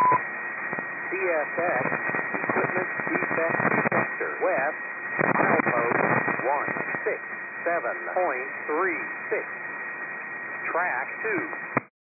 CSX Equipment Defect Detector. West, milepost 167.36. Track 2.